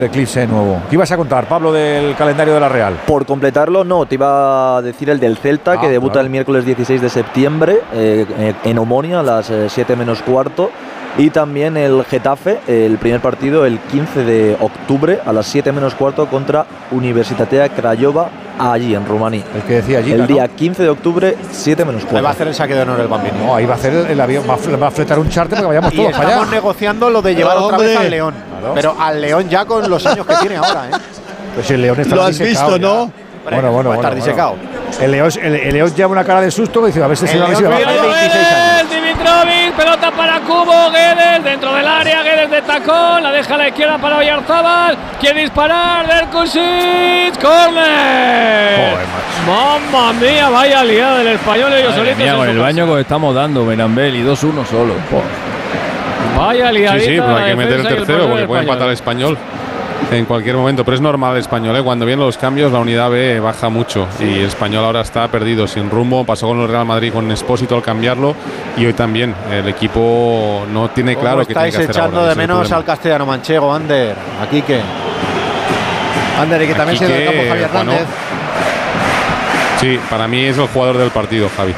eclipse nuevo. ¿Qué ibas a contar, Pablo, del calendario de la Real? Por completarlo, no, te iba a decir el del Celta, que debuta el miércoles 16 de septiembre en Omonia a las 7 menos cuarto. Y también el Getafe, el primer partido el 15 de octubre a las 7 menos cuarto contra Universitatea Craiova, allí en Rumanía. El que decía allí, el día 15 de octubre, 7 menos cuarto. Ahí va a hacer el saque de honor el Bambino. No, ahí va a hacer el avión, va a fletar un charter para que vayamos todos para allá. Estamos negociando lo de llevar otra vez al León. Claro. Pero al León ya con los años que tiene ahora, ¿eh? Pues el León está lo has visto, ¿no? Bueno, va a estar disecado. El León lleva una cara de susto, dice, a ver si se va a 26 años. Dimitrovic, pelota para Kubo, Guedes dentro del área, Guedes de tacón, la deja a la izquierda para Oyarzábal, quiere disparar, Derkusic, córner. Mamma mía, vaya liada del Español, ellos solitos. Mira, con el baño que estamos dando, Benambel, y 2-1 solo. Vaya liadita. Sí, pero hay que meter el tercero porque puede empatar el Español en cualquier momento, pero es normal el Español, ¿eh? Cuando vienen los cambios la unidad B baja mucho y el Español ahora está perdido, sin rumbo. Pasó con el Real Madrid con Expósito al cambiarlo y hoy también el equipo no tiene claro qué tiene que hacer. Estáis echando ahora, de menos al castellano manchego, Ander, aquí que Ander, y que también se ve el campo Javier Hernández. Sí, para mí es el jugador del partido, Javi.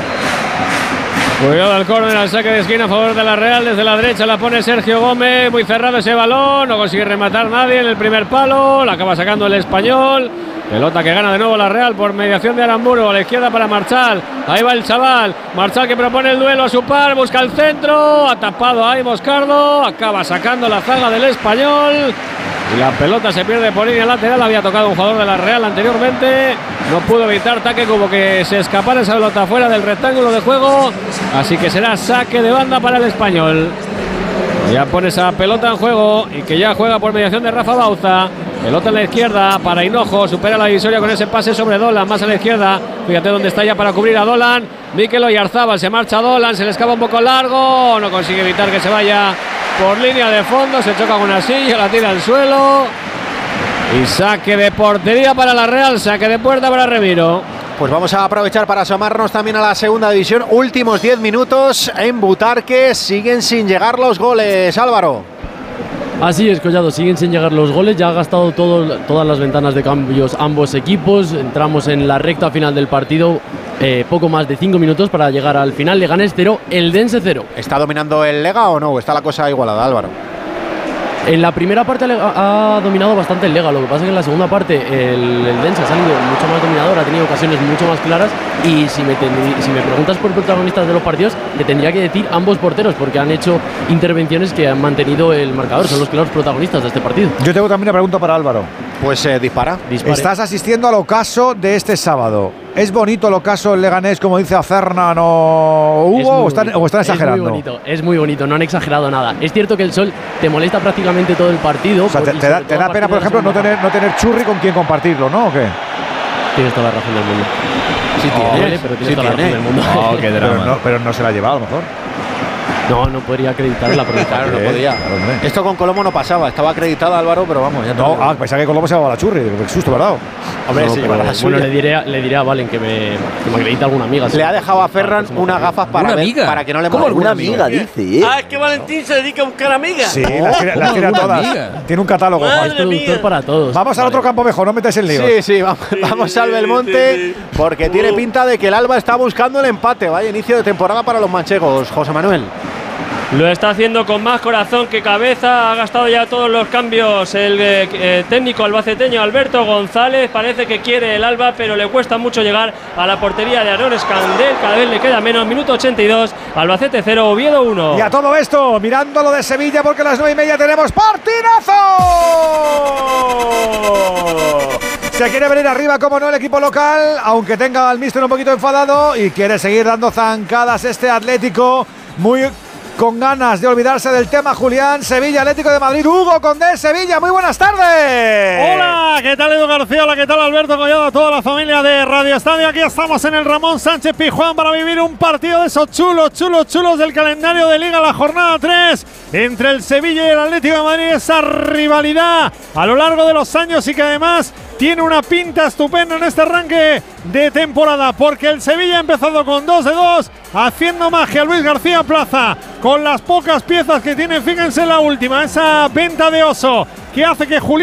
Cuidado al córner, al saque de esquina a favor de la Real. Desde la derecha la pone Sergio Gómez. Muy cerrado ese balón. No consigue rematar nadie en el primer palo. La acaba sacando el Español. Pelota que gana de nuevo la Real por mediación de Aramburu. A la izquierda para Marchal. Ahí va el chaval. Marchal que propone el duelo a su par. Busca el centro. Ha tapado ahí Moscardo. Acaba sacando la zaga del Español. Y la pelota se pierde por línea lateral. Había tocado un jugador de la Real anteriormente. No pudo evitar Taque como que se escapara esa pelota fuera del rectángulo de juego. Así que será saque de banda para el Español. Ya pone esa pelota en juego y que ya juega por mediación de Rafa Bauza. Pelota en la izquierda para Hinojo. Supera la divisoria con ese pase sobre Dolan. Más a la izquierda. Fíjate dónde está ya para cubrir a Dolan. Mikel Oyarzábal. Se marcha Dolan. Se le escapa un poco largo. No consigue evitar que se vaya por línea de fondo. Se choca con una silla. La tira al suelo. Y saque de portería para la Real. Saque de puerta para Remiro. Pues vamos a aprovechar para asomarnos también a la segunda división. Últimos 10 minutos en Butarque. Siguen sin llegar los goles, Álvaro. Así es, Collado, siguen sin llegar los goles. Ya ha gastado todas las ventanas de cambios ambos equipos. Entramos en la recta final del partido. Poco más de 5 minutos para llegar al final. Leganés 0, Eldense 0. ¿Está dominando el Lega o no? ¿Está la cosa igualada, Álvaro? En la primera parte ha dominado bastante el Lega, lo que pasa es que en la segunda parte el Eldense ha salido mucho más dominador, ha tenido ocasiones mucho más claras y si me preguntas por protagonistas de los partidos, te tendría que decir ambos porteros porque han hecho intervenciones que han mantenido el marcador, son los claros protagonistas de este partido. Yo tengo también una pregunta para Álvaro. Pues dispara. Estás asistiendo al ocaso de este sábado. ¿Es bonito el ocaso en Leganés, como dice Acernan o Hugo, o están exagerando? Es muy bonito, no han exagerado nada. Es cierto que el sol te molesta prácticamente todo el partido. O sea, te da pena, por ejemplo, no tener churri con quien compartirlo, ¿no? ¿O qué? Tienes toda la razón del mundo. Sí, tienes, pero tienes toda la razón del mundo. Oh, qué drama. Pero no se la ha llevado, a lo mejor. No podría acreditarla, pero claro, no podía. Esto con Colombo no pasaba, estaba acreditado Álvaro, pero vamos, ya no. Pensaba que Colombo se llevaba la churri, qué susto, ¿verdad? Hombre, sí, bueno, le diré a Valen que me acredite alguna amiga. Le ha dejado a Ferran unas gafas para que no le moleste. ¿Alguna amiga, dice? Ah, es que Valentín se dedica a buscar amigas. Sí, las tiene todas. Tiene un catálogo. Es productor para todos. Vamos al otro campo mejor, no metáis en líos. Sí, vamos al Belmonte, porque tiene pinta de que el Alba está buscando el empate. Vaya inicio de temporada para los manchegos, José Manuel. Lo está haciendo con más corazón que cabeza. Ha gastado ya todos los cambios el técnico albaceteño Alberto González. Parece que quiere el Alba, pero le cuesta mucho llegar a la portería de Aarón Escandel. Cada vez le queda menos. Minuto 82. Albacete 0, Oviedo 1. Y a todo esto, mirando lo de Sevilla, porque a las 9:30 tenemos ¡partidazo! Se quiere venir arriba, como no, el equipo local, aunque tenga al míster un poquito enfadado y quiere seguir dando zancadas este Atlético. Muy con ganas de olvidarse del tema, Julián. Sevilla, Atlético de Madrid. Hugo Condé, Sevilla, muy buenas tardes. Hola, ¿qué tal Edu García? Hola, ¿qué tal Alberto Collado? A toda la familia de Radio Estadio. Aquí estamos en el Ramón Sánchez Pizjuán para vivir un partido de esos chulos del calendario de Liga, la jornada 3, entre el Sevilla y el Atlético de Madrid. Esa rivalidad a lo largo de los años y que además tiene una pinta estupenda en este arranque de temporada, porque el Sevilla ha empezado con 2-2, haciendo magia Luis García Plaza con las pocas piezas que tiene. Fíjense en la última, esa venta de Oso que hace que Julián